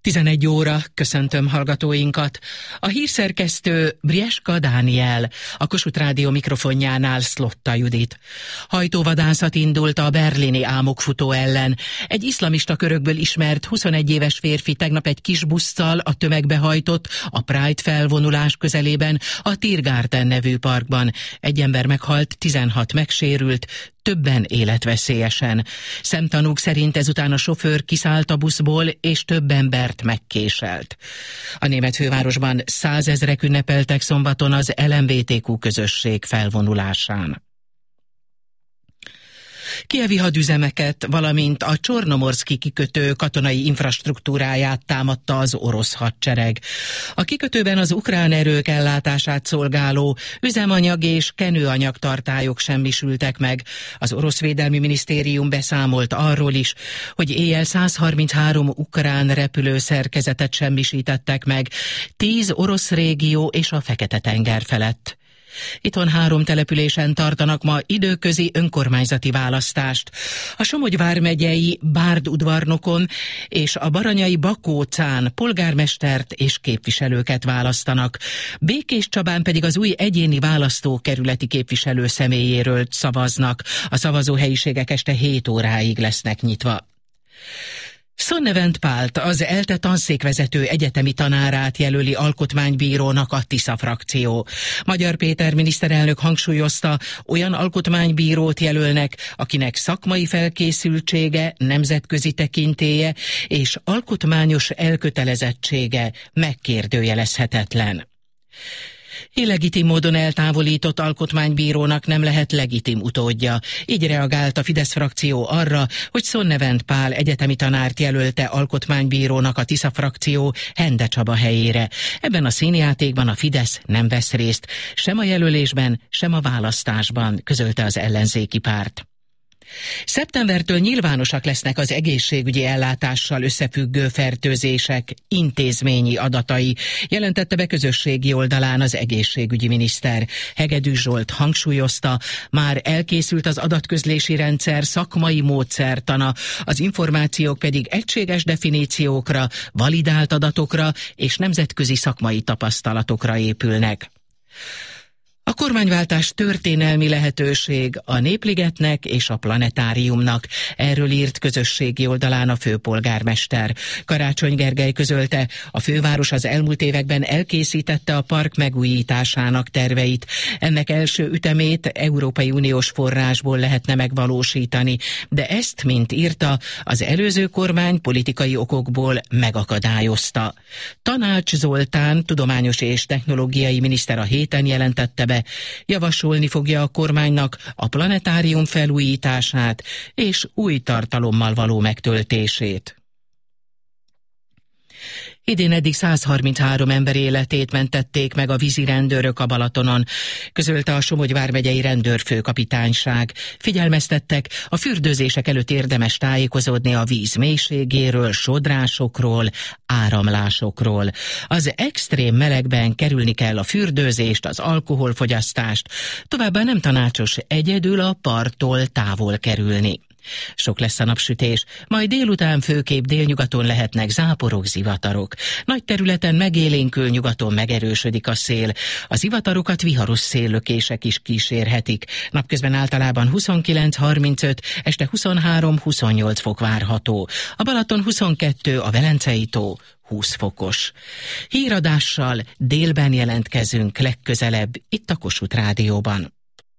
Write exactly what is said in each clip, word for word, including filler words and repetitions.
tizenegy óra, köszöntöm hallgatóinkat. A hírszerkesztő Brieska Dániel, a Kossuth Rádió mikrofonjánál Szlotta Judit. Hajtóvadászat indult a berlini álmokfutó ellen. Egy iszlamista körökből ismert huszonegy éves férfi tegnap egy kis busszal a tömegbe hajtott a Pride felvonulás közelében a Tiergarten nevű parkban. Egy ember meghalt, tizenhat megsérült, többen életveszélyesen. Szemtanúk szerint ezután a sofőr kiszállt a buszból, és több embert megkéselt. A német fővárosban százezrek ünnepeltek szombaton az el em bé té kú közösség felvonulásán. Kijevi hadüzemeket, valamint a Csornomorszki kikötő katonai infrastruktúráját támadta az orosz hadsereg. A kikötőben az ukrán erők ellátását szolgáló üzemanyag és kenőanyag tartályok semmisültek meg. Az orosz védelmi minisztérium beszámolt arról is, hogy éjjel száz harminchárom ukrán repülőszerkezetet semmisítettek meg, tíz orosz régió és a Fekete-tenger felett. Itthon három településen tartanak ma időközi önkormányzati választást. A Somogy vármegyei Bárd-udvarnokon és a baranyai Bakócán polgármestert és képviselőket választanak. Békéscsabán pedig az új egyéni választókerületi képviselő személyéről szavaznak. A szavazóhelyiségek este hét óráig lesznek nyitva. Sonnevent Pált, az ELTE tanszékvezető egyetemi tanárát jelöli alkotmánybírónak a Tisza frakció. Magyar Péter miniszterelnök hangsúlyozta, olyan alkotmánybírót jelölnek, akinek szakmai felkészültsége, nemzetközi tekintélye és alkotmányos elkötelezettsége megkérdőjelezhetetlen. Illegitim módon eltávolított alkotmánybírónak nem lehet legitim utódja. Így reagált a Fidesz frakció arra, hogy Sonnevent Pál egyetemi tanárt jelölte alkotmánybírónak a Tisza frakció Hende Csaba helyére. Ebben a színjátékban a Fidesz nem vesz részt, sem a jelölésben, sem a választásban, közölte az ellenzéki párt. Szeptembertől nyilvánosak lesznek az egészségügyi ellátással összefüggő fertőzések intézményi adatai, jelentette be közösségi oldalán az egészségügyi miniszter. Hegedűs Zsolt hangsúlyozta, már elkészült az adatközlési rendszer szakmai módszertana, az információk pedig egységes definíciókra, validált adatokra és nemzetközi szakmai tapasztalatokra épülnek. A kormányváltás történelmi lehetőség a Népligetnek és a Planetáriumnak. Erről írt közösségi oldalán a főpolgármester. Karácsony Gergely közölte, a főváros az elmúlt években elkészítette a park megújításának terveit. Ennek első ütemét Európai Uniós forrásból lehetne megvalósítani, de ezt, mint írta, az előző kormány politikai okokból megakadályozta. Tanács Zoltán, tudományos és technológiai miniszter a héten jelentette be, javasolni fogja a kormánynak a planetárium felújítását és új tartalommal való megtöltését. Idén eddig száz harminchárom ember életét mentették meg a vízirendőrök a Balatonon, közölte a Somogy vármegyei rendőrfőkapitányság. Figyelmeztettek, a fürdőzések előtt érdemes tájékozódni a víz mélységéről, sodrásokról, áramlásokról. Az extrém melegben kerülni kell a fürdőzést, az alkoholfogyasztást, továbbá nem tanácsos egyedül a parttól távol kerülni. Sok lesz a napsütés, majd délután főképp délnyugaton lehetnek záporok, zivatarok. Nagy területen megélénkül, nyugaton megerősödik a szél. Az zivatarokat viharos széllökések is kísérhetik. Napközben általában huszonkilenc harmincöt, este huszonhárom huszonnyolc fok várható. A Balaton huszonkettő, a Velencei tó húsz fokos. Híradással délben jelentkezünk legközelebb itt a Kossuth Rádióban.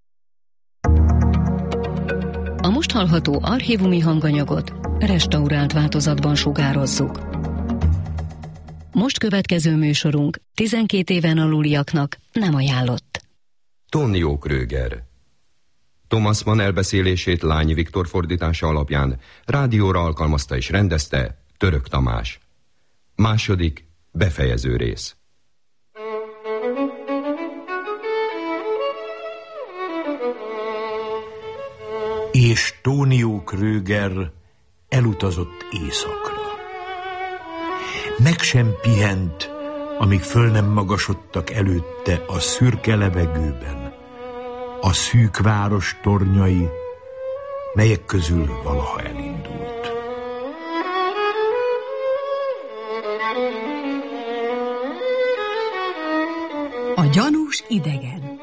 A most hallható archívumi hanganyagot restaurált változatban sugározzuk. Most következő műsorunk tizenkét éven aluliaknak nem ajánlott. Tonio Kröger. Thomas Mann elbeszélését Lányi Viktor fordítása alapján rádióra alkalmazta és rendezte Török Tamás. Második, befejező rész. És Tonio Kröger elutazott északra. Meg sem pihent, amíg föl nem magasodtak előtte a szürke levegőben a szűk város tornyai, melyek közül valaha elindult. A gyanús idegen.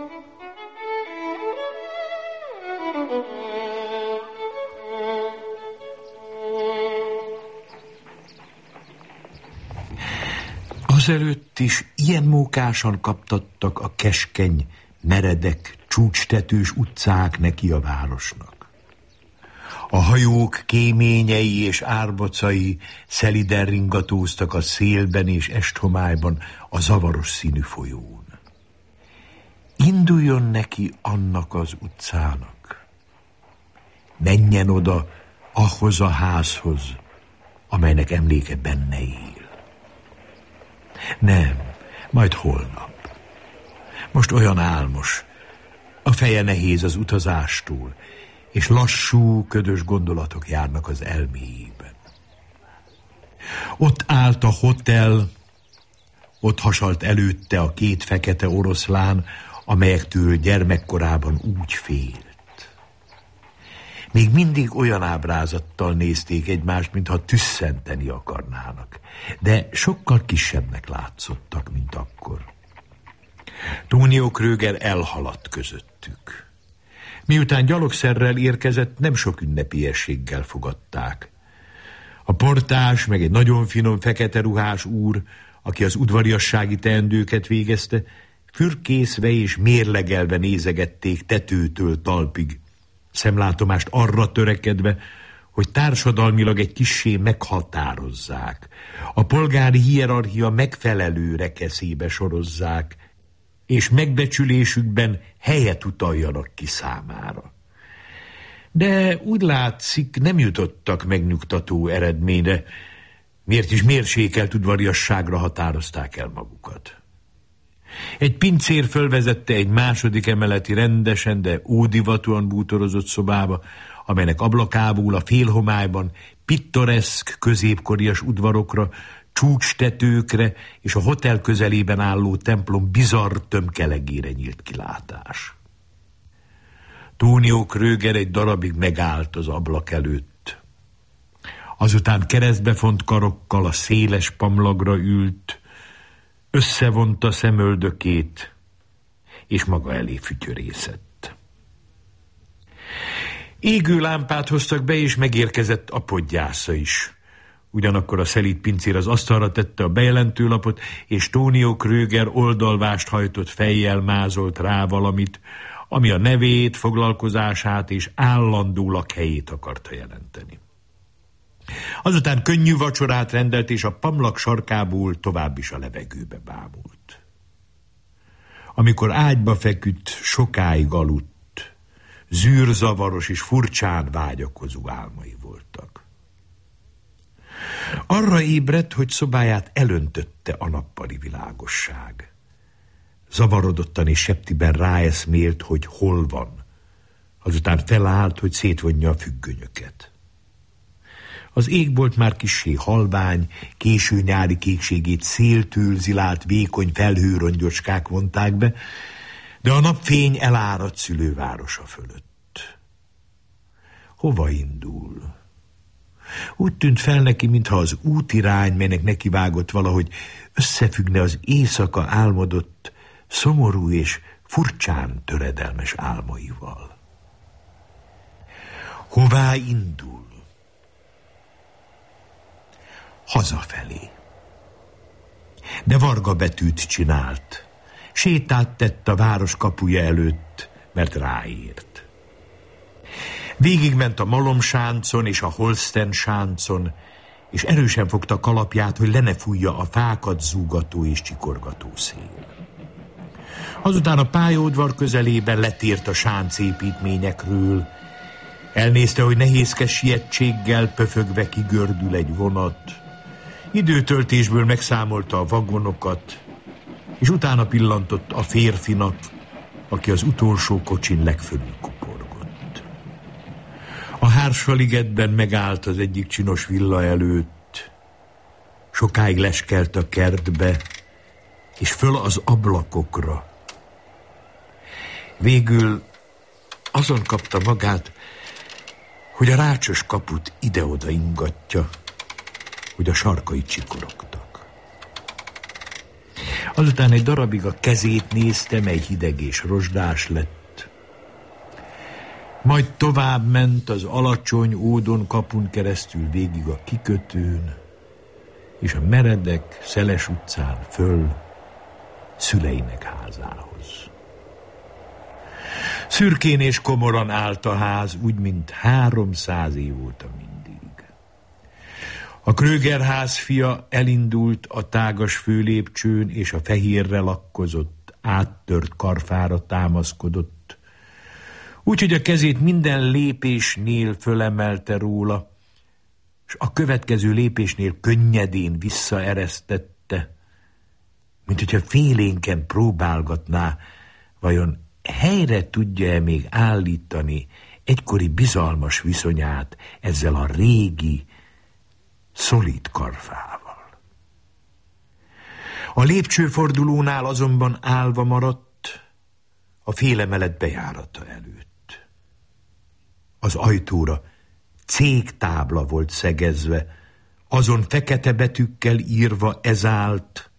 Azelőtt is ilyen mókásan kaptattak a keskeny, meredek, csúcstetős utcák neki a városnak. A hajók kéményei és árbocai szeliden ringatóztak a szélben és esthomályban a zavaros színű folyón. Induljon neki annak az utcának. Menjen oda ahhoz a házhoz, amelynek emléke benne él. Nem, majd holnap. Most olyan álmos, a feje nehéz az utazástól, és lassú, ködös gondolatok járnak az elméjében. Ott állt a hotel, ott hasalt előtte a két fekete oroszlán, amelyektől gyermekkorában úgy félt. Még mindig olyan ábrázattal nézték egymást, mintha tüsszenteni akarnának, de sokkal kisebbnek látszottak, mint akkor. Tónió Kröger elhaladt közöttük. Miután gyalogszerrel érkezett, nem sok ünnepiességgel fogadták. A portás, meg egy nagyon finom fekete ruhás úr, aki az udvariassági teendőket végezte, fürkészve és mérlegelve nézegették tetőtől talpig, szemlátomást arra törekedve, hogy társadalmilag egy kissé meghatározzák, a polgári hierarchia megfelelő rekeszébe sorozzák, és megbecsülésükben helyet utaljanak ki számára. De úgy látszik, nem jutottak megnyugtató eredményre, miért is mérsékelt udvariasságra határozták el magukat. Egy pincér fölvezette egy második emeleti rendesen, de ódivatúan bútorozott szobába, amelynek ablakából a félhomályban pittoreszk középkorias udvarokra, csúcstetőkre és a hotel közelében álló templom bizarr tömkelegére nyílt kilátás. Tónió Kröger egy darabig megállt az ablak előtt. Azután keresztbefont karokkal a széles pamlagra ült, összevonta szemöldökét, és maga elé fütyörészett. Égő lámpát hoztak be, és megérkezett a podgyásza is. Ugyanakkor a szelíd pincér az asztalra tette a bejelentőlapot, és Tónió Kröger oldalvást hajtott fejjel mázolt rá valamit, ami a nevét, foglalkozását és állandó lakhelyét akarta jelenteni. Azután könnyű vacsorát rendelt, és a pamlak sarkából tovább is a levegőbe bámult. Amikor ágyba feküdt, sokáig aludt, zűrzavaros és furcsán vágyakozó álmai voltak. Arra ébredt, hogy szobáját elöntötte a nappali világosság. Zavarodottan és septiben ráeszmélt, hogy hol van. Azután felállt, hogy szétvonja a függönyöket. Az égbolt már kissé halvány, késő nyári kékségét széltől zilált vékony felhőrongyocskák vonták be, de a napfény eláradt szülővárosa fölött. Hova indul? Úgy tűnt fel neki, mintha az útirány, melynek nekivágott valahogy összefüggne az éjszaka álmodott, szomorú és furcsán töredelmes álmaival. Hová indul? Hazafelé. De varga betűt csinált. Sétát tett a város kapuja előtt, mert ráért. Végigment a Malomsáncon és a Holsztensáncon, és erősen fogta kalapját, hogy le ne fújja a fákat zúgató és csikorgató szél. Azután a pályaudvar közelében letért a sáncépítményekről, elnézte, hogy nehézkes sietséggel pöfögve kigördül egy vonat, időtöltésből megszámolta a vagonokat, és utána pillantott a férfinak, aki az utolsó kocsin legfölül kuporgott. A Hársaligetben megállt az egyik csinos villa előtt, sokáig leskelt a kertbe, és föl az ablakokra. Végül azon kapta magát, hogy a rácsos kaput ide-oda ingatja, hogy a sarkai csikorogtak. Azután egy darabig a kezét nézte, mely hideg és rozsdás lett. Majd tovább ment az alacsony ódon kapun keresztül végig a kikötőn, és a meredek, szeles utcán föl szüleinek házához. Szürkén és komoran állt a ház, úgy, mint háromszáz év óta mindig. A Kröger ház fia elindult a tágas főlépcsőn, és a fehérre lakkozott, áttört karfára támaszkodott, úgyhogy a kezét minden lépésnél fölemelte róla, és a következő lépésnél könnyedén visszaeresztette, mint hogyha félénken próbálgatná, vajon helyre tudja-e még állítani egykori bizalmas viszonyát ezzel a régi, szolid karfával. A lépcsőfordulónál azonban állva maradt a félemelet bejárata előtt. Az ajtóra cégtábla volt szegezve, azon fekete betűkkel írva ez állt: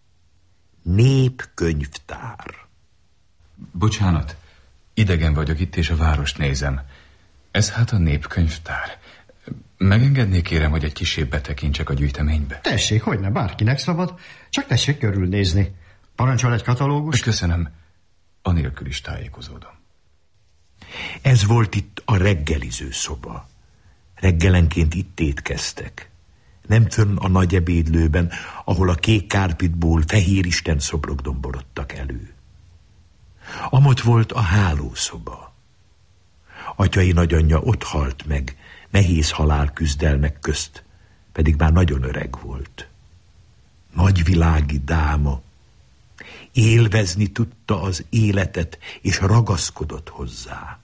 Népkönyvtár. Bocsánat, idegen vagyok itt, és a várost nézem. Ez hát a népkönyvtár. Megengedné, kérem, hogy egy kissé betekintsek a gyűjteménybe? Tessék, hogyne, bárkinek szabad, csak tessék körülnézni. Parancsol egy katalógust? Köszönöm, anélkül is tájékozódom. Ez volt itt a reggeliző szoba. Reggelenként itt étkeztek. Nem fönn a nagy ebédlőben, ahol a kék kárpitból fehér isten szobrok domborodtak elő. Amott volt a hálószoba. Atyai nagyanyja ott halt meg, nehéz halál küzdelmek közt, pedig már nagyon öreg volt. Nagyvilági dáma, élvezni tudta az életet, és ragaszkodott hozzá.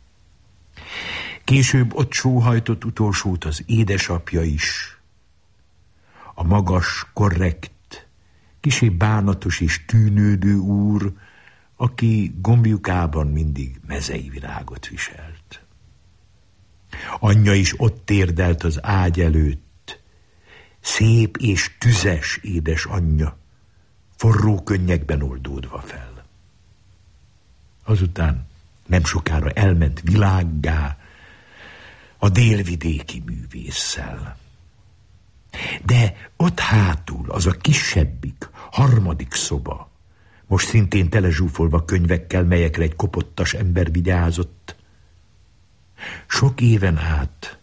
Később ott sóhajtott utolsót az édesapja is, a magas, korrekt, kissé bánatos és tűnődő úr, aki gombjukában mindig mezei virágot viselt. Anyja is ott térdelt az ágy előtt, szép és tüzes édes anyja, forró könnyekben oldódva fel. Azután nem sokára elment világgá a délvidéki művésszel. De ott hátul az a kisebbik, harmadik szoba, most szintén telezsúfolva könyvekkel, melyekre egy kopottas ember vigyázott. Sok éven át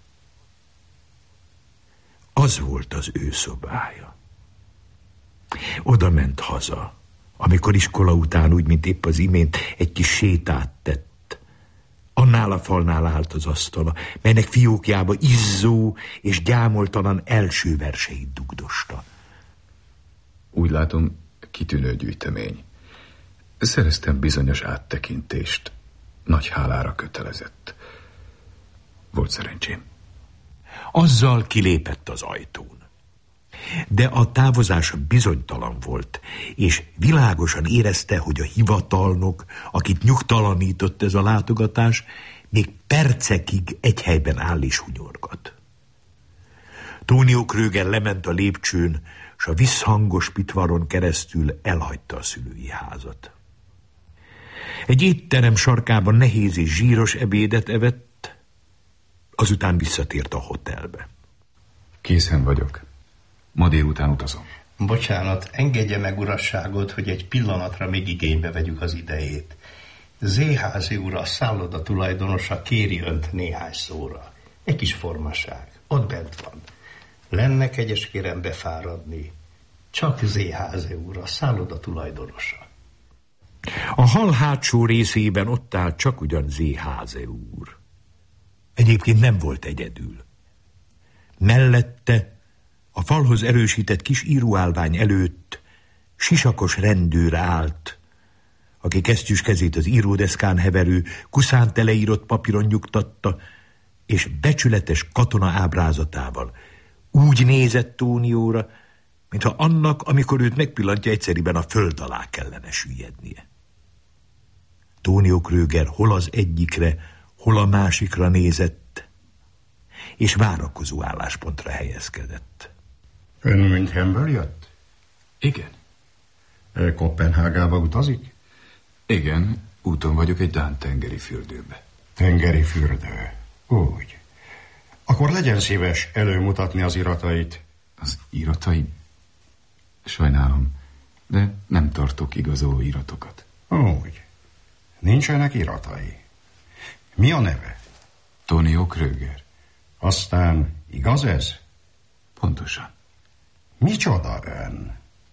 az volt az ő szobája. Oda ment haza, amikor iskola után, úgy, mint épp az imént, egy kis sétát tett. Annál a falnál állt az asztala, melynek fiókjába izzó és gyámoltalan első verseit dugdosta. Úgy látom, kitűnő gyűjtemény. Szereztem bizonyos áttekintést. Nagy hálára kötelezett. Volt szerencsém. Azzal kilépett az ajtón. De a távozása bizonytalan volt, és világosan érezte, hogy a hivatalnok, akit nyugtalanított ez a látogatás, még percekig egy helyben áll és hunyorgat. Tónió Kröger lement a lépcsőn, s a visszhangos pitvaron keresztül elhagyta a szülői házat. Egy étterem sarkában nehéz és zsíros ebédet evett, azután visszatért a hotelbe. Készen vagyok. Ma délután utazom. Bocsánat, engedje meg urasságot, hogy egy pillanatra még igénybe vegyük az idejét. Zéházi úr, a szálloda tulajdonosa kéri önt néhány szóra. Egy kis formaság. Ott bent van. Lenne kegyes, kérem befáradni. Csak Zéházi úr, a szálloda tulajdonosa. A hal hátsó részében ott állt csak ugyan Zéházi úr. Egyébként nem volt egyedül. Mellette, a falhoz erősített kis íróállvány előtt sisakos rendőr állt, aki kesztyűs kezét az íródeszkán heverő, kuszánt teleírott papíron nyugtatta, és becsületes katona ábrázatával úgy nézett Tónióra, mintha annak, amikor őt megpillantja, egyszeriben a föld alá kellene süllyednie. Tónió Kröger hol az egyikre, hol a másikra nézett, és várakozó álláspontra helyezkedett. Ön Münchenből jött? Igen. Kopenhágába utazik? Igen, úton vagyok egy dán tengeri fürdőbe. Tengeri fürdő. Úgy. Akkor legyen szíves előmutatni az iratait. Az iratai? Sajnálom, de nem tartok igazoló iratokat. Úgy. Nincsenek iratai. Mi a neve? Tonio Kröger. Aztán igaz ez? Pontosan. Micsoda ön?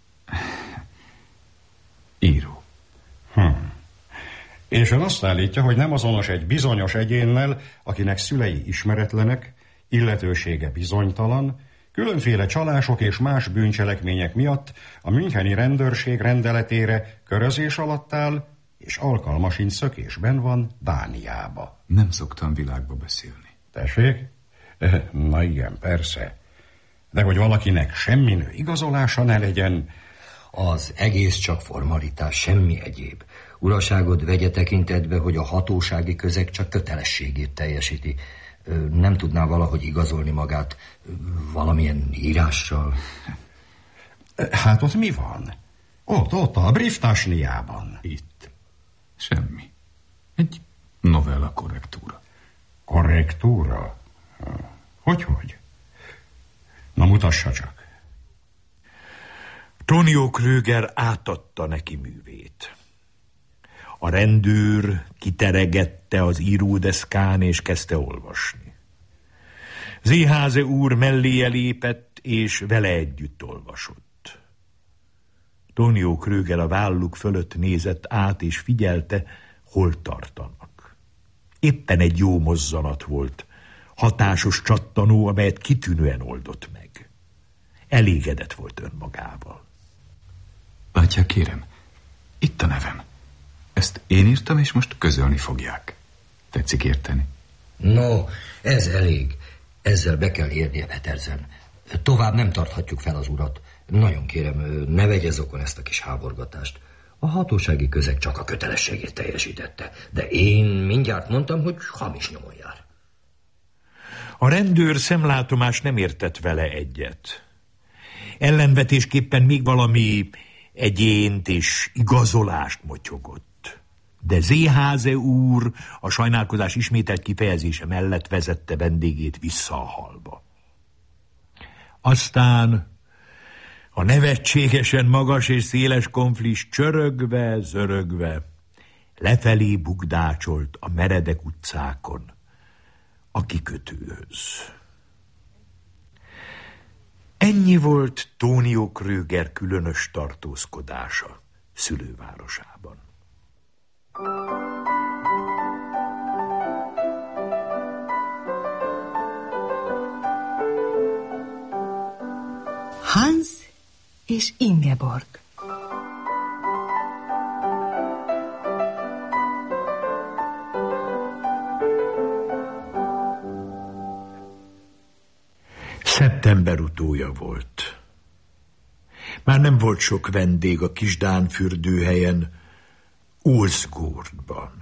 Író. Hm. És ön azt állítja, hogy nem azonos egy bizonyos egyénnel, akinek szülei ismeretlenek, illetősége bizonytalan, különféle csalások és más bűncselekmények miatt a müncheni rendőrség rendeletére körözés alatt áll, és alkalma sincs szökésben van Dániába. Nem szoktam világba beszélni. Tessék? Na igen, persze. De hogy valakinek semmi nő igazolása ne legyen... Az egész csak formalitás, semmi egyéb. Uraságod vegye tekintetbe, hogy a hatósági közeg csak kötelességét teljesíti. Nem tudná valahogy igazolni magát valamilyen írással? Hát ott mi van? Ott, ott, a Brieftasniában. Itt. Semmi. Egy novella korrektúra. Korrektúra? Hogy, hogy? Na mutassa csak. Tonio Kröger átadta neki művét. A rendőr kiteregette az íródeszkán, és kezdte olvasni. Seehaase úr melléje lépett, és vele együtt olvasott. Tonio Kröger a válluk fölött nézett át, és figyelte, hol tartanak. Éppen egy jó mozzanat volt, hatásos csattanó, amelyet kitűnően oldott meg. Elégedett volt önmagával. Látják, kérem, itt a nevem. Ezt én írtam, és most közölni fogják. Tetszik érteni? No, ez elég. Ezzel be kell érnie Petersen. Tovább nem tarthatjuk fel az urat. Nagyon kérem, ne vegye zokon ezt a kis háborgatást. A hatósági közeg csak a kötelességét teljesítette. De én mindjárt mondtam, hogy hamis nyomon jár. A rendőr szemlátomás nem értett vele egyet. Ellenvetésképpen még valami egyént és igazolást motyogott. De Seehaase úr a sajnálkozás ismételt kifejezése mellett vezette vendégét vissza a hallba. Aztán a nevetségesen magas és széles konflis csörögve, zörögve lefelé bukdácsolt a meredek utcákon a kikötőhöz. Ennyi volt Tonio Kröger különös tartózkodása szülővárosában. Hans és Ingeborg. Szeptember utója volt. Már nem volt sok vendég a kis dán fürdőhelyen, Olszgårdban.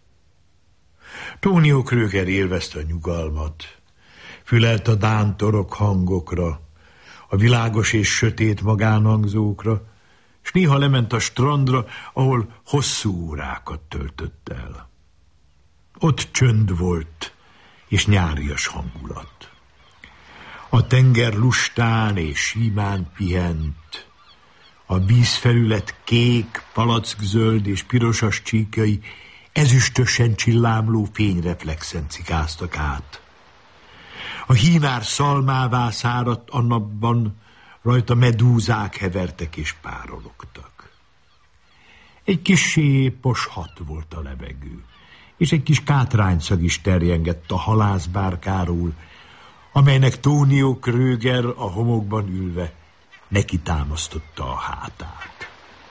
Tonio Kröger élvezte a nyugalmat, fülelt a dán torok hangokra, a világos és sötét magánhangzókra, s néha lement a strandra, ahol hosszú órákat töltött el. Ott csönd volt, és nyárias hangulat. A tenger lustán és símán pihent, a vízfelület kék, palackzöld és pirosas csíkjai ezüstösen csillámló fényreflexen cikáztak át. A hínár szalmává száradt a napban, rajta medúzák hevertek és párologtak. Egy kissé poshat volt a levegő, és egy kis kátrányszag is terjengett a halászbárkáról, amelynek Tonio Kröger a homokban ülve neki támasztotta a hátát.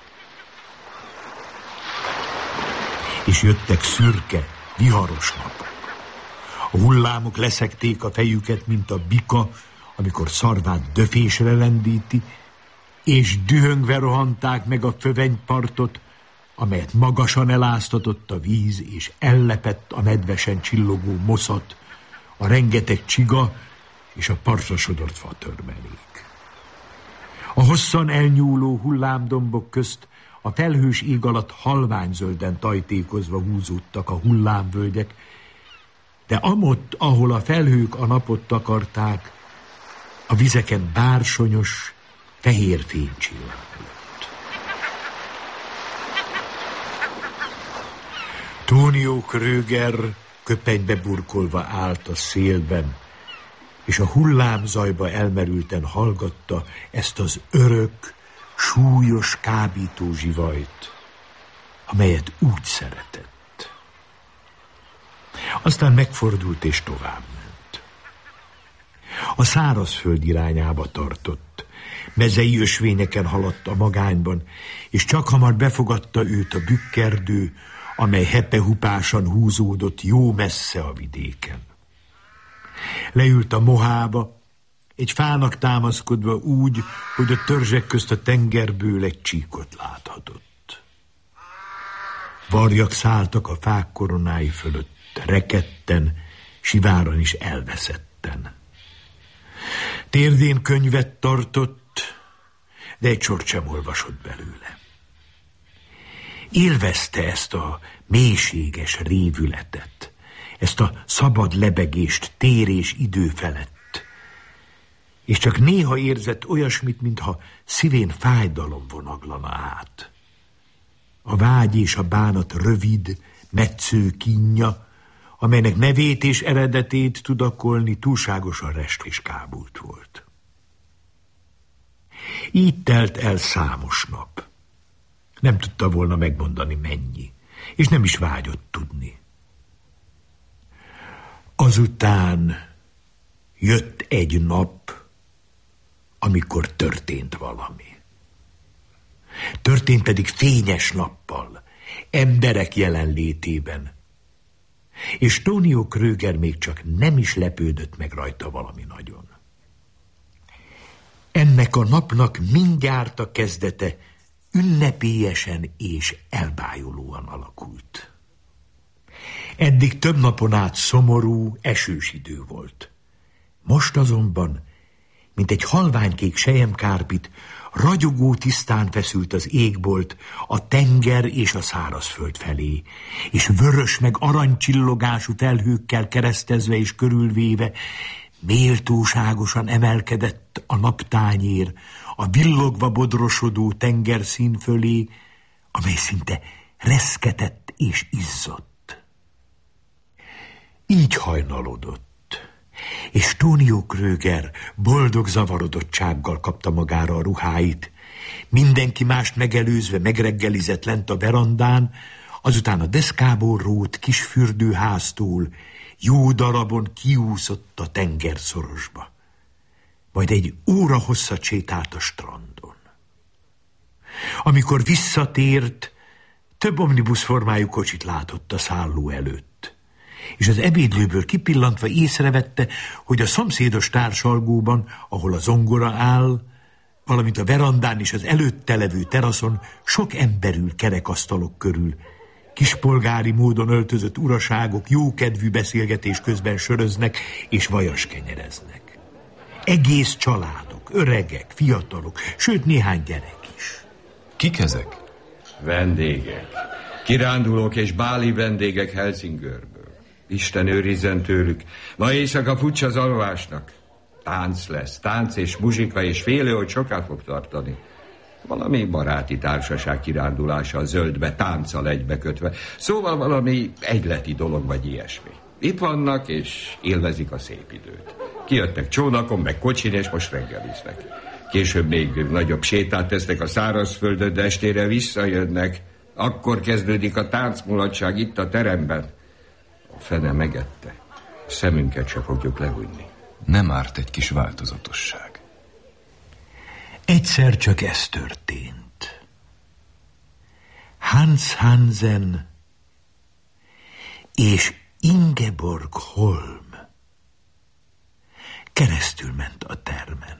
És jöttek szürke, viharos napok. A hullámok leszekték a fejüket, mint a bika, amikor szarvát döfésre lendíti, és dühöngve rohanták meg a fövenypartot, amelyet magasan eláztatott a víz, és ellepett a nedvesen csillogó moszat, a rengeteg csiga és a partra sodort fatörmelék. A hosszan elnyúló hullámdombok közt a felhős ég alatt halványzölden tajtékozva húzódtak a hullámvölgyek, de amott, ahol a felhők a napot takarták, a vizeken bársonyos, fehér fény csillagott. Tonio Kröger köpenybe burkolva állt a szélben, és a hullámzajba elmerülten hallgatta ezt az örök, súlyos kábító zsivajt, amelyet úgy szeretett. Aztán megfordult és továbbment. A szárazföld irányába tartott, mezei ösvényeken haladt a magányban, és csak hamar befogadta őt a bükkerdő, amely hepehupásan húzódott jó messze a vidéken. Leült a mohába, egy fának támaszkodva úgy, hogy a törzsek közt a tengerből egy csíkot láthatott. Varjak szálltak a fák koronái fölött, rekedten, siváran is elveszetten. Térdén könyvet tartott, de egy sort sem olvasott belőle. Élvezte ezt a mélységes révületet, ezt a szabad lebegést tér és idő felett, és csak néha érzett olyasmit, mintha szívén fájdalom vonaglana át. A vágy és a bánat rövid, metsző kínja, amelynek nevét és eredetét tudakolni túlságosan rest és kábult volt. Így telt el számos nap. Nem tudta volna megmondani mennyi, és nem is vágyott tudni. Azután jött egy nap, amikor történt valami. Történt pedig fényes nappal, emberek jelenlétében, és Tonio Kröger még csak nem is lepődött meg rajta valami nagyon. Ennek a napnak mindjárt a kezdete ünnepélyesen és elbájolóan alakult. Eddig több napon át szomorú, esős idő volt. Most azonban, mint egy halványkék selyemkárpit, ragyogó tisztán feszült az égbolt a tenger és a szárazföld felé, és vörös meg aranycsillogású felhőkkel keresztezve és körülvéve méltóságosan emelkedett a naptányér a villogva bodrosodó tengerszín fölé, amely szinte reszketett és izzott. Így hajnalodott, és Tonio Kröger boldog zavarodottsággal kapta magára a ruháit, mindenki mást megelőzve megreggelizett lent a verandán, azután a deszkából rót kis fürdőháztól jó darabon kiúszott a tengerszorosba, majd egy óra hosszat sétált a strandon. Amikor visszatért, több omnibusz formájú kocsit látott a szálló előtt, és az ebédlőből kipillantva észrevette, hogy a szomszédos társalgóban, ahol a zongora áll, valamint a verandán és az előtte levő teraszon sok ember ül kerekasztalok körül, kispolgári módon öltözött uraságok jókedvű beszélgetés közben söröznek és vajas kenyereznek. Egész családok, öregek, fiatalok, sőt néhány gyerek is. Kik ezek? Vendégek. Kirándulók és báli vendégek Helsingörből. Isten őrizzen tőlük. Ma éjszaka futs az alvásnak. Tánc lesz, tánc és muzsika, és félő, hogy soká fog tartani. Valami baráti társaság kirándulása a zöldbe, tánccal egybekötve. Szóval valami egyleti dolog vagy ilyesmi. Itt vannak, és élvezik a szép időt. Kijöttek csónakon, meg kocsin, és most reggeliznek. Később még nagyobb sétát tesznek a szárazföldön, de estére visszajönnek. Akkor kezdődik a táncmulatság itt a teremben. A fene megette. A szemünket se fogjuk lehújni. Nem árt egy kis változatosság. Egyszer csak ez történt. Hans Hansen és Ingeborg Holm keresztül ment a termen.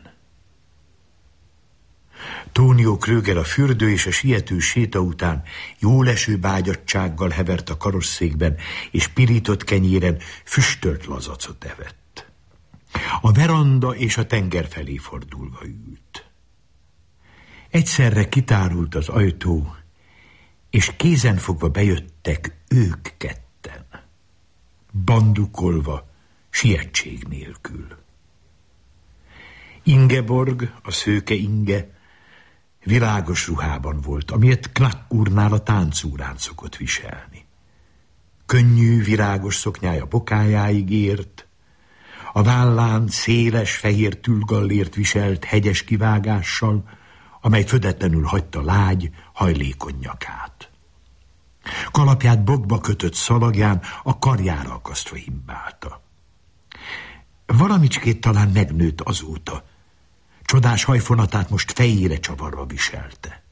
Tonio Kröger a fürdő és a siető séta után jóleső bágyadtsággal hevert a karosszékben, és pirított kenyéren füstölt lazacot evett. A veranda és a tenger felé fordulva ült. Egyszerre kitárult az ajtó, és kézenfogva bejöttek ők ketten, bandukolva, sietség nélkül. Ingeborg, a szőke Inge, világos ruhában volt, amilyet Knack úrnál a táncúrán szokott viselni. Könnyű, virágos szoknyája bokájáig ért, a vállán széles, fehér tülgallért viselt hegyes kivágással, amely födetlenül hagyta lágy, hajlékony nyakát. Kalapját bokba kötött szalagján a karjára akasztva himbálta. Valamicskét talán megnőtt azóta, csodás hajfonatát most fejére csavarva viselte.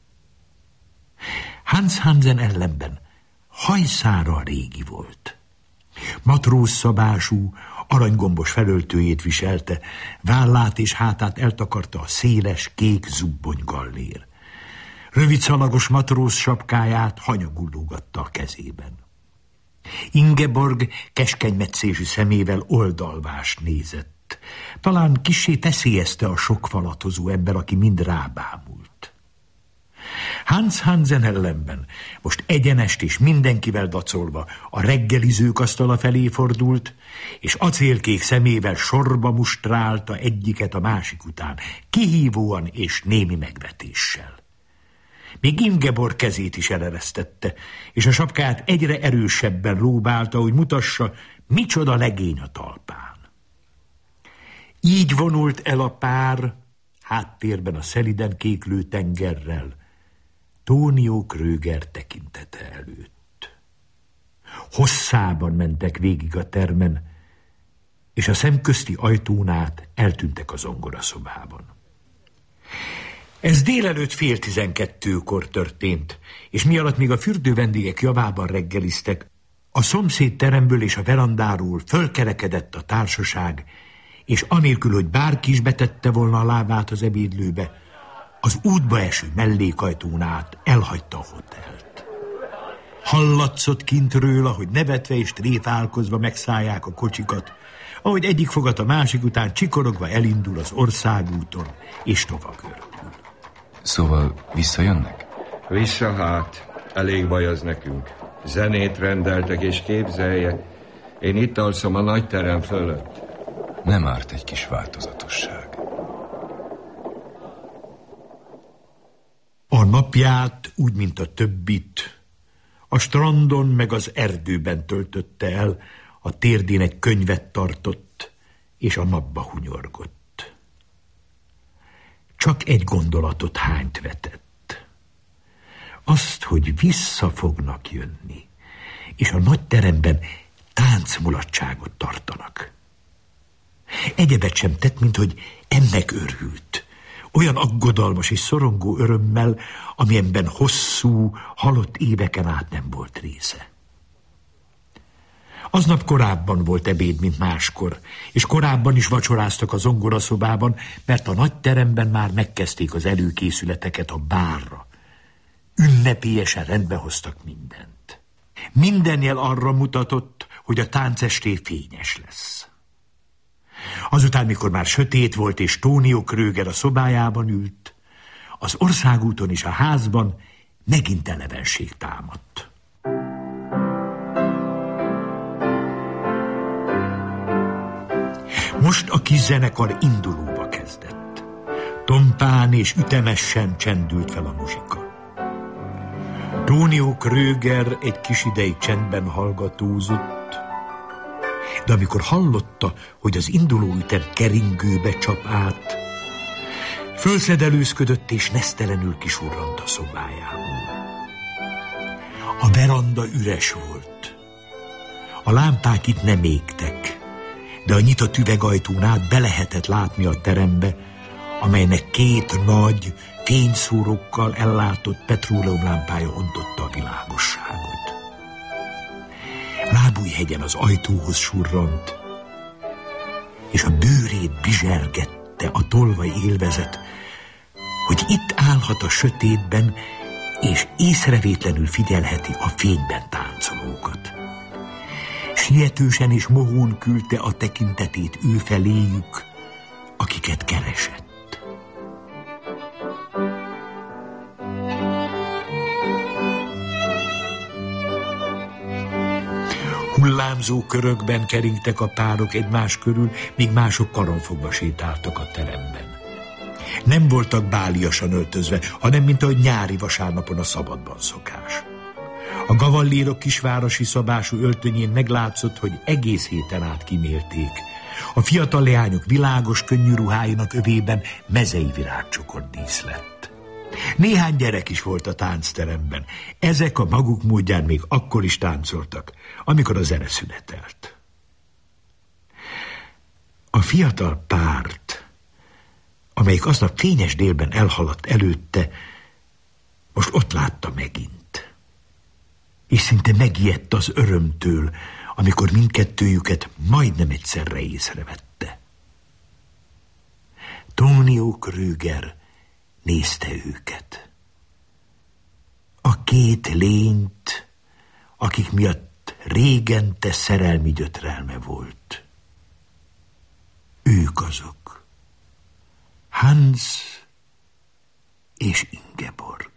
Hans Hansen ellenben hajszára régi volt. Matróz szabású, aranygombos felöltőjét viselte, vállát és hátát eltakarta a széles, kék zubbony gallér. Rövid szalagos matróz sapkáját hanyagul lógatta a kezében. Ingeborg keskeny metszésű szemével oldalvást nézett. Talán kissé feszélyezte a sok falatozó ember, aki mind rábámult. Hans Hansen ellenben most egyenest és mindenkivel dacolva a reggelizők asztala felé fordult, és acélkék szemével sorba mustrálta egyiket a másik után, kihívóan és némi megvetéssel. Még Ingeborg kezét is eleresztette, és a sapkáját egyre erősebben lóbálta, hogy mutassa, micsoda legény a talpán. Így vonult el a pár, háttérben a szeliden kéklő tengerrel, Tónió Kröger tekintete előtt. Hosszában mentek végig a termen, és a szemközti ajtón át eltűntek a zongoraszobában. Ez délelőtt fél tizenkettőkor történt, és mi alatt még a fürdő vendégek javában reggeliztek, a szomszéd teremből és a verandáról fölkerekedett a társaság, és anélkül, hogy bárki is betette volna a lábát az ebédlőbe, az útba eső mellékajtón át elhagyta a hotelt. Hallatszott kintről, ahogy nevetve és tréfálkozva megszállják a kocsikat, ahogy egyik fogat a másik után csikorogva elindul az országúton, és tovább görgül. Szóval visszajönnek? Vissza hát, elég baj az nekünk. Zenét rendeltek, és képzelje, én itt alszom a nagy terem fölött. Nem árt egy kis változatosság. A napját, úgy, mint a többit, a strandon meg az erdőben töltötte el, a térdén egy könyvet tartott, és a napba hunyorgott. Csak egy gondolatot hányt vetett. Azt, hogy vissza fognak jönni, és a nagy teremben táncmulatságot tartanak. Egyebet sem tett, mint hogy ennek örült. Olyan aggodalmas és szorongó örömmel, amilyenben hosszú, halott éveken át nem volt része. Aznap korábban volt ebéd, mint máskor, és korábban is vacsoráztak a zongoraszobában, mert a nagy teremben már megkezdték az előkészületeket a bálra. Ünnepélyesen rendbe hoztak mindent. Minden jel arra mutatott, hogy a táncesté fényes lesz. Azután, mikor már sötét volt, és Tónió Kröger a szobájában ült, az országúton és a házban megint elevenség támadt. Most a kis zenekar indulóba kezdett. Tompán és ütemesen csendült fel a muzsika. Tónió Kröger egy kis ideig csendben hallgatózott, de amikor hallotta, hogy az induló ütem keringőbe csap át, fölszedelőzködött és nesztelenül kisurrant a szobájából. A veranda üres volt. A lámpák itt nem égtek, de a nyitott üvegajtón át be lehetett látni a terembe, amelynek két nagy, fényszórókkal ellátott petróleumlámpája ontotta a világosságot. Lábújhegyen az ajtóhoz surrant, és a bőrét bizsergette a tolvaj élvezet, hogy itt állhat a sötétben, és észrevétlenül figyelheti a fényben táncolókat. Sietősen és mohón küldte a tekintetét ő feléjük, akiket keresett. Hullámzó körökben keringtek a párok egymás körül, míg mások karonfogva sétáltak a teremben. Nem voltak báliasan öltözve, hanem mint ahogy nyári vasárnapon a szabadban szokás. A gavallérok kisvárosi szabású öltönyén meglátszott, hogy egész héten át kimérték. A fiatal leányok világos, könnyű ruháinak övében mezei virágcsokor díszlett. Néhány gyerek is volt a táncteremben. Ezek a maguk módján még akkor is táncoltak, amikor a zene szünetelt. A fiatal párt, amelyik aznap fényes délben elhaladt előtte, most ott látta megint. És szinte megijedt az örömtől, amikor mindkettőjüket majdnem egyszerre észrevette. Tonio Kröger nézte őket. A két lényt, akik miatt régente szerelmi gyötrelme volt. Ők azok. Hans és Ingeborg.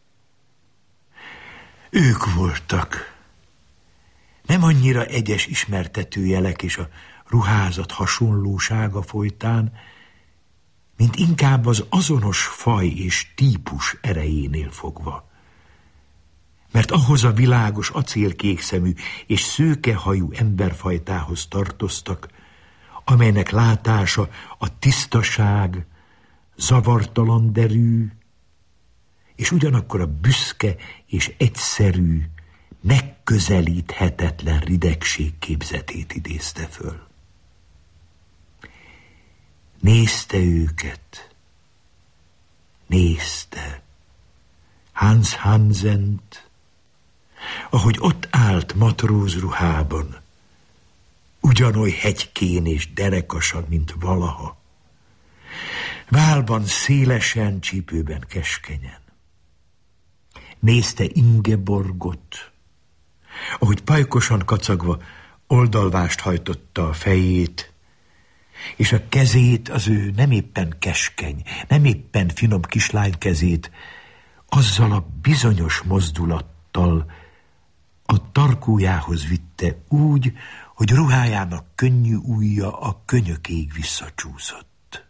Ők voltak. Nem annyira egyes ismertetőjelek és a ruházat hasonlósága folytán, mint inkább az azonos faj és típus erejénél fogva. Mert ahhoz a világos acélkékszemű és szőkehajú emberfajtához tartoztak, amelynek látása a tisztaság, zavartalan derű, és ugyanakkor a büszke és egyszerű, megközelíthetetlen ridegség képzetét idézte föl. Nézte őket, nézte Hans Hansent, ahogy ott állt matrózruhában, ugyanoly hegykén és derekasan, mint valaha, válban szélesen, csípőben keskenyen. Nézte Ingeborgot, ahogy pajkosan kacagva oldalvást hajtotta a fejét, és a kezét, az ő nem éppen keskeny, nem éppen finom kislány kezét, azzal a bizonyos mozdulattal a tarkójához vitte úgy, hogy ruhájának könnyű ujja a könyökéig visszacsúszott.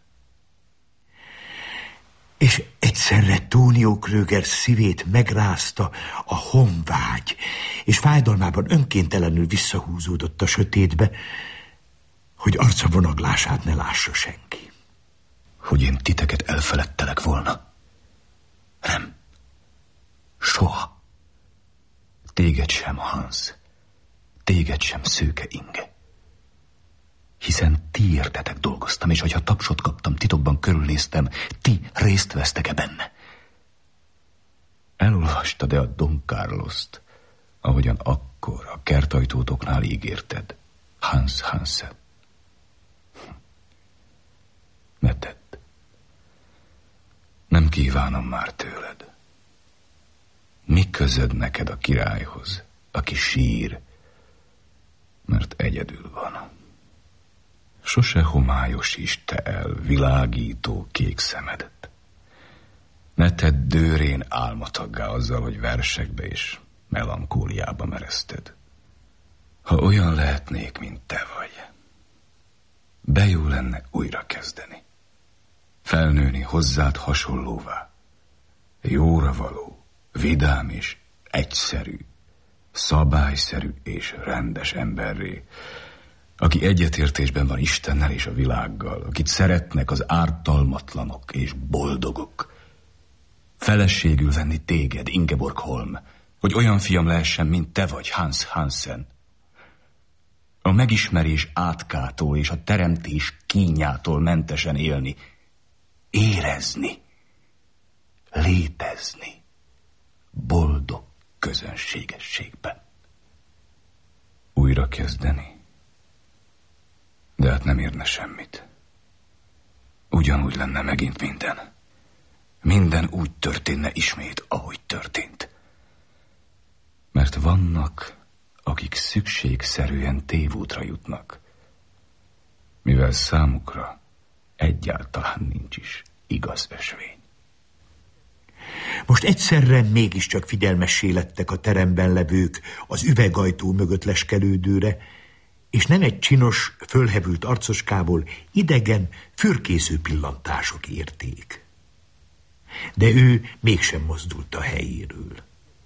És egyszerre Tonio Kröger szívét megrázta a honvágy, és fájdalmában önkéntelenül visszahúzódott a sötétbe, hogy arca vonaglását ne lássa senki. Hogy én titeket elfeledtelek volna? Nem. Soha. Téged sem, Hans. Téged sem, szőke Inge. Hiszen ti értetek dolgoztam, és hogyha tapsot kaptam, titokban körülnéztem, ti részt vesztek-e benne? Elolvastad-e a Don Carlost, ahogyan akkor a kertajtótoknál ígérted, Hans Hansen? Ne tedd. Nem kívánom már tőled. Mi közöd neked a királyhoz, aki sír, mert egyedül van. Sose homályosíts te el világító kék szemedet. Ne tedd dőrén álmataggá azzal, hogy versekbe és melankóliába mereszted. Ha olyan lehetnék, mint te vagy, de jó lenne újra kezdeni. Felnőni hozzád hasonlóvá. Jóra való, vidám és egyszerű, szabályszerű és rendes emberré, aki egyetértésben van Istennel és a világgal, akit szeretnek az ártalmatlanok és boldogok. Feleségül venni téged, Ingeborg Holm, hogy olyan fiam lehessen, mint te vagy, Hans Hansen. A megismerés átkától és a teremtés kínjától mentesen élni, érezni, létezni, boldog közönségességben. Újra kezdeni. De hát nem érne semmit. Ugyanúgy lenne megint minden. Minden úgy történne ismét, ahogy történt. Mert vannak, akik szükségszerűen tévútra jutnak, mivel számukra egyáltalán nincs is igaz ösvény. Most egyszerre mégiscsak figyelmessé lettek a teremben levők az üvegajtó mögött leskelődőre, és nem egy csinos, fölhevült arcoskából idegen, fürkésző pillantások érték. De ő mégsem mozdult a helyéről.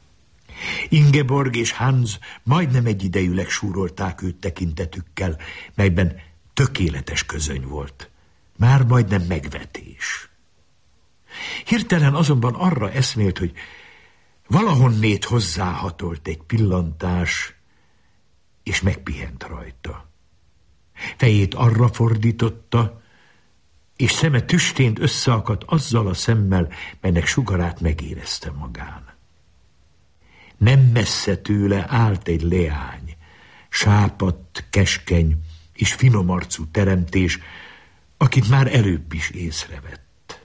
Ingeborg és Hans majdnem egyidejűleg súrolták őt tekintetükkel, melyben tökéletes közöny volt. Már majdnem megvetés. Hirtelen azonban arra eszmélt, hogy valahonnét hozzáhatolt egy pillantás, és megpihent rajta. Fejét arra fordította, és szeme tüstént összeakadt azzal a szemmel, melynek sugarát megérezte magán. Nem messze tőle állt egy leány, sápadt, keskeny és finomarcú teremtés, akit már előbb is észrevett.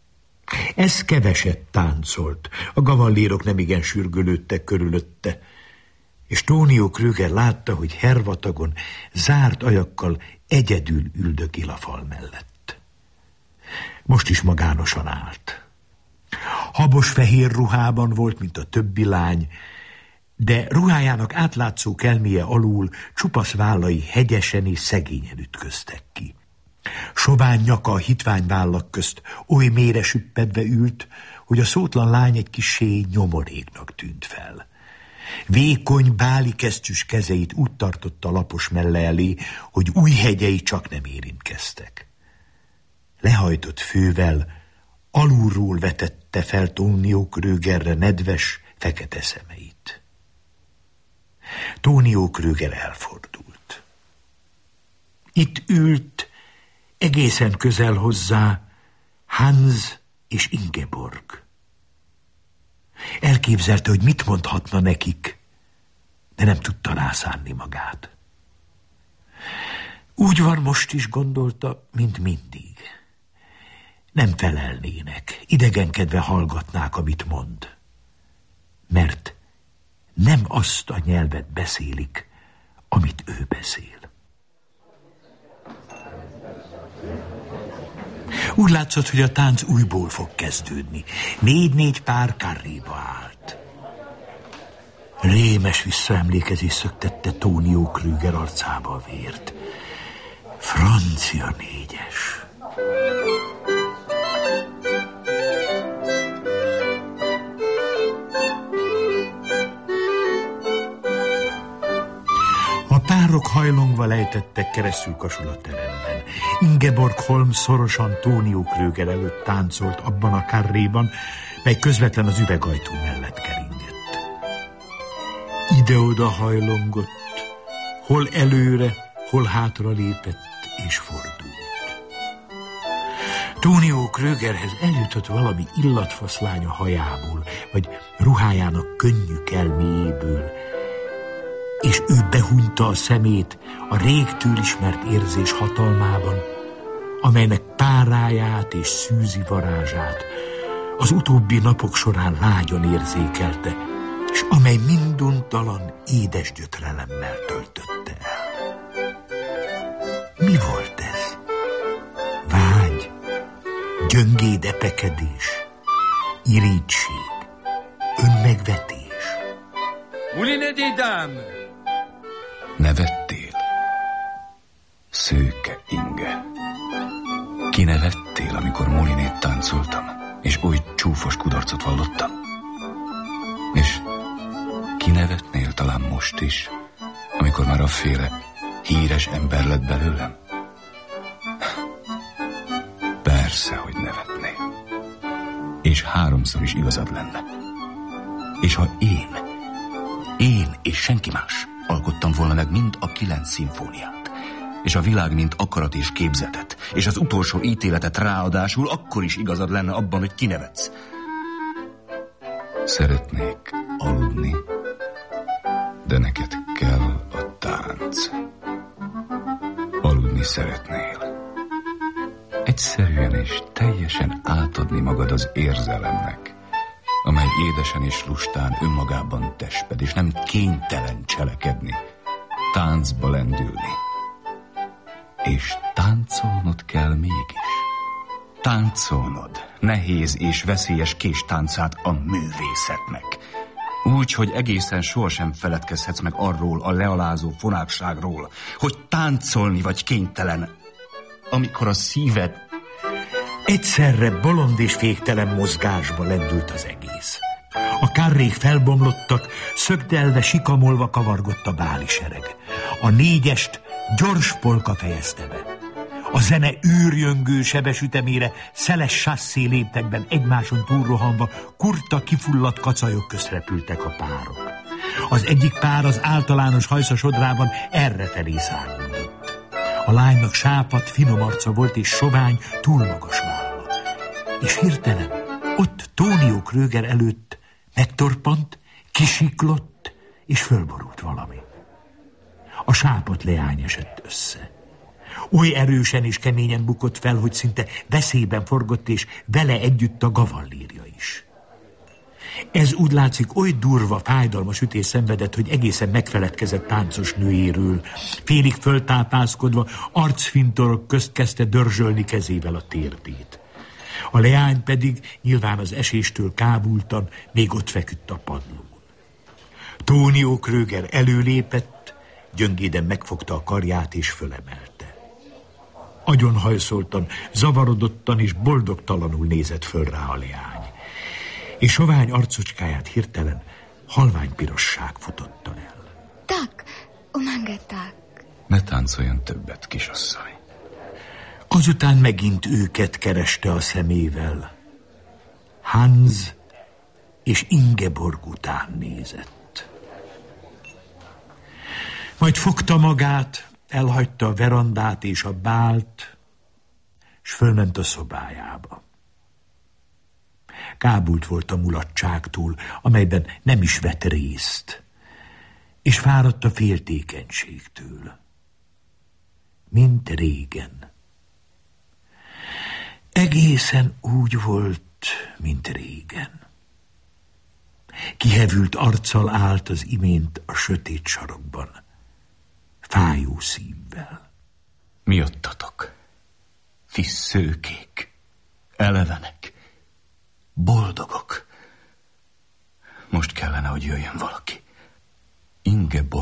Ez keveset táncolt, a gavallérok nemigen sürgölődtek körülötte, és Tónió Kröger látta, hogy hervatagon zárt ajakkal egyedül üldögél a fal mellett. Most is magánosan állt. Habos fehér ruhában volt, mint a többi lány, de ruhájának átlátszó kelméje alul csupasz vállai hegyesen és szegényen ütköztek ki. Sovány nyaka a hitvány vállak közt oly mélyre süppedve ült, hogy a szótlan lány egy kissé nyomoréknak tűnt fel. Vékony, báli kesztyűs kezeit úgy tartotta lapos melle elé, hogy új hegyei csak nem érintkeztek. Lehajtott fővel alulról vetette fel Tónió Krögerre nedves, fekete szemeit. Tónió Kröger elfordult. Itt ült, egészen közel hozzá, Hans és Ingeborg. Elképzelte, hogy mit mondhatna nekik, de nem tudta rászánni magát. Úgy van most is, gondolta, mint mindig. Nem felelnének, idegenkedve hallgatnák, amit mond. Mert nem azt a nyelvet beszélik, amit ő beszél. Úgy látszott, hogy a tánc újból fog kezdődni. Négy-négy pár karréba állt. Rémes visszaemlékezés szöktette Tónió Kröger arcába a vért. Francia négyes. A párok hajlongva lejtettek keresztül kasul a teremben. Ingeborg Holm szorosan Tónió Kröger előtt táncolt abban a karréban, mely közvetlen az üvegajtó mellett keringett. Ide-oda hajlongott, hol előre, hol hátra lépett és fordult. Tónió Krögerhez eljutott valami illatfaszlány a hajából, vagy ruhájának könnyű kelméjéből, és ő behunyta a szemét a régtől ismert érzés hatalmában, amelynek páráját és szűzi varázsát az utóbbi napok során lágyan érzékelte, és amely minduntalan édes gyötrelemmel töltötte el. Mi volt ez? Vágy, gyöngéd epekedés, irigység, önmegvetés. Moulinet des Dames! Nevettél? Szőke Inge. Ki nevettél, amikor Moulinét táncoltam, és oly csúfos kudarcot vallottam? És ki nevetnél talán most is, amikor már a féle híres ember lett belőlem? Persze, hogy nevetnél. És háromszor is igazad lenne. És ha én, én és senki más alkottam volna meg mind a kilenc szimfóniát, és a világ mint akarat és képzetet, és az utolsó ítéletet ráadásul, akkor is igazad lenne abban, hogy kinevetsz. Szeretnék aludni, de neked kell a tánc. Aludni szeretnél. Egyszerűen és teljesen átadni magad az érzelemnek, amely édesen és lustán önmagában tesped, és nem kénytelen cselekedni, táncba lendülni. És táncolnod kell mégis. táncolnod nehéz és veszélyes késtáncát a művészetnek. Úgy, hogy egészen sohasem feledkezhetsz meg arról a lealázó fonákságról, hogy táncolni vagy kénytelen, amikor a szíved... Egyszerre bolond és féktelen mozgásba lendült az egész. A kárrék felbomlottak, szögdelve, sikamolva kavargott a báli sereg. A négyest gyors polka fejezte be. A zene űrjöngő sebes ütemére szeles sasszé léptekben egymáson túlrohanva kurta kifulladt kacajok közt repültek a párok. Az egyik pár az általános hajszasodrában errefelé száguldott. A lánynak sápadt, finom arca volt és sovány, túl magas válla. És hirtelen ott Tónió Kröger előtt megtorpant, kisiklott és fölborult valami. A sápadt leány esett össze. Oly erősen és keményen bukott fel, hogy szinte veszélyben forgott, és vele együtt a gavallírja is. Ez úgy látszik oly durva, fájdalmas ütés szenvedett, hogy egészen megfeledkezett táncos nőjéről. Félig föltápászkodva, arcfintorok közt kezdte dörzsölni kezével a térdét. A leány pedig nyilván az eséstől kábultan még ott feküdt a padlón. Tónió Kröger előlépett, gyöngéden megfogta a karját és fölemelte. Agyonhajszoltan, zavarodottan és boldogtalanul nézett föl rá a leány. És sovány arcocskáját hirtelen halvány pirosság futotta el. Tak, umangatak. Ne táncoljon többet, kisasszony. Azután megint őket kereste a szemével. Hans és Ingeborg után nézett. Majd fogta magát, elhagyta a verandát és a bált, s fölment a szobájába. Kábult volt a mulatságtól, amelyben nem is vett részt, és fáradt a féltékenységtől. Mint régen. Egészen úgy volt, mint régen. Kihevült arccal állt az imént a sötét sarokban, fájó szívvel. Mi ottatok? Ti szőkék, elevenek, boldogok. Most kellene, hogy jöjjön valaki. Ingeborg